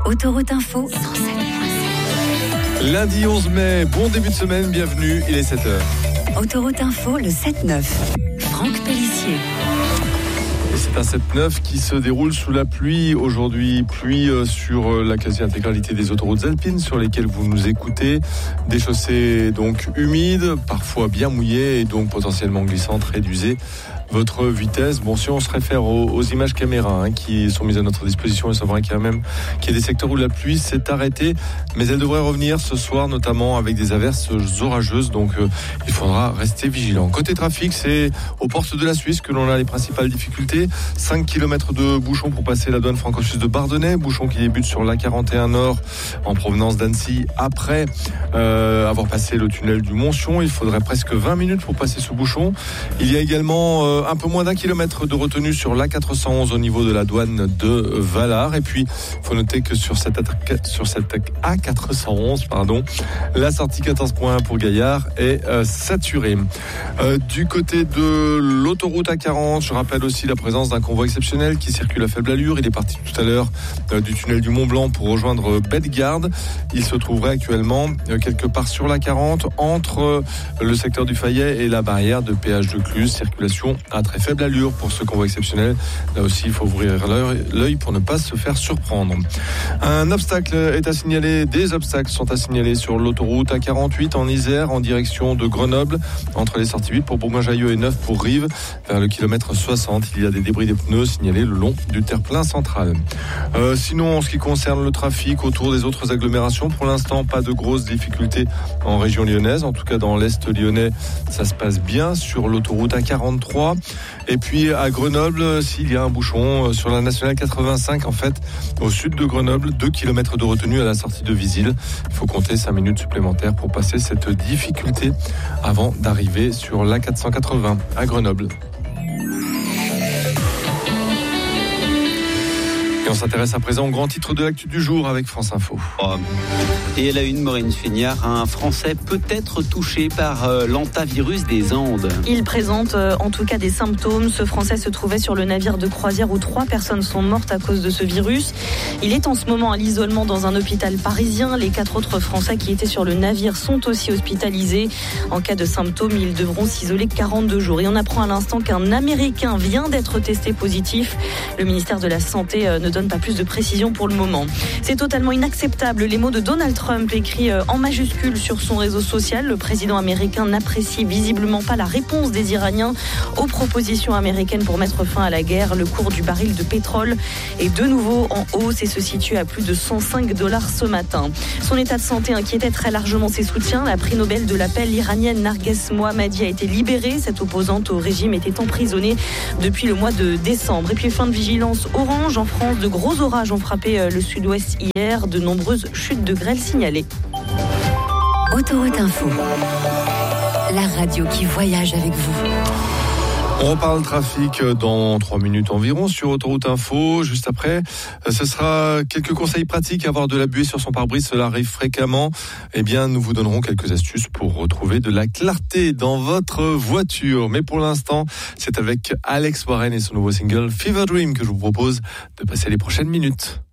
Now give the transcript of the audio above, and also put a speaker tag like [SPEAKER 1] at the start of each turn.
[SPEAKER 1] Autoroute Info.
[SPEAKER 2] Lundi 11 mai, bon début de semaine, bienvenue, il est 7h.
[SPEAKER 1] Autoroute Info, le 7-9. Franck Pellissier.
[SPEAKER 2] Et c'est un 7-9 qui se déroule sous la pluie aujourd'hui. Pluie sur la quasi-intégralité des autoroutes alpines sur lesquelles vous nous écoutez. Des chaussées donc humides, parfois bien mouillées et donc potentiellement glissantes. Réduisez votre vitesse. Bon, si on se réfère aux images caméras qui sont mises à notre disposition, il semblerait qu'il y a des secteurs où la pluie s'est arrêtée, mais elle devrait revenir ce soir, notamment avec des averses orageuses, donc il faudra rester vigilant. Côté trafic, c'est aux portes de la Suisse que l'on a les principales difficultés. 5 km de bouchons pour passer la douane franco-suisse de Bardonnay, bouchon qui débute sur l'A41 Nord en provenance d'Annecy après avoir passé le tunnel du Montsion. Il faudrait presque 20 minutes pour passer ce bouchon. Il y a également un peu moins d'1 kilomètre de retenue sur l'A411 au niveau de la douane de Valard. Et puis, il faut noter que sur cette A411, la sortie 14.1 pour Gaillard est saturée. Du côté de l'autoroute A40, je rappelle aussi la présence d'un convoi exceptionnel qui circule à faible allure. Il est parti tout à l'heure du tunnel du Mont-Blanc pour rejoindre Bellegarde. Il se trouverait actuellement quelque part sur l'A40 entre le secteur du Fayet et la barrière de péage de Cluse. Circulation à très faible allure pour ce convoi exceptionnel. Là aussi, il faut ouvrir l'œil pour ne pas se faire surprendre. Un obstacle est à signaler. Des obstacles sont à signaler sur l'autoroute A48 en Isère en direction de Grenoble entre les sorties 8 pour Bourgoin-Jallieu et 9 pour Rives. Vers le kilomètre 60, il y a des débris des pneus signalés le long du terre-plein central. Sinon, en ce qui concerne le trafic autour des autres agglomérations, pour l'instant, pas de grosses difficultés en région lyonnaise. En tout cas, dans l'Est lyonnais, ça se passe bien sur l'autoroute A43. Et puis à Grenoble, s'il y a un bouchon sur la nationale 85, en fait, au sud de Grenoble, 2 km de retenue à la sortie de Visil. Il faut compter 5 minutes supplémentaires pour passer cette difficulté avant d'arriver sur l'A480 à Grenoble. Et on s'intéresse à présent au grand titre de l'actu du jour avec France Info.
[SPEAKER 3] Et elle a une Maureen Feignard, un Français peut être touché par l'hantavirus des Andes.
[SPEAKER 4] Il présente en tout cas des symptômes. Ce Français se trouvait sur le navire de croisière où 3 personnes sont mortes à cause de ce virus. Il est en ce moment à l'isolement dans un hôpital parisien. Les 4 autres Français qui étaient sur le navire sont aussi hospitalisés. En cas de symptômes, ils devront s'isoler 42 jours. Et on apprend à l'instant qu'un Américain vient d'être testé positif. Le ministère de la Santé ne donne pas plus de précision pour le moment. C'est totalement inacceptable. Les mots de Donald Trump écrits en majuscules sur son réseau social. Le président américain n'apprécie visiblement pas la réponse des Iraniens aux propositions américaines pour mettre fin à la guerre. Le cours du baril de pétrole est de nouveau en hausse et se situe à plus de $105 ce matin. Son état de santé inquiétait très largement ses soutiens. La prix Nobel de la paix, l'Iranienne Narges Mohammadi, a été libérée. Cette opposante au régime était emprisonnée depuis le mois de décembre. Et puis fin de vigilance orange en France. De gros orages ont frappé le sud-ouest hier. De nombreuses chutes de grêle signalées.
[SPEAKER 1] Autoroute Info. La radio qui voyage avec vous.
[SPEAKER 2] On reparle trafic dans 3 minutes environ sur Autoroute Info. Juste après, ce sera quelques conseils pratiques. Avoir de la buée sur son pare-brise, cela arrive fréquemment. Eh bien, nous vous donnerons quelques astuces pour retrouver de la clarté dans votre voiture. Mais pour l'instant, c'est avec Alex Warren et son nouveau single Fever Dream que je vous propose de passer les prochaines minutes.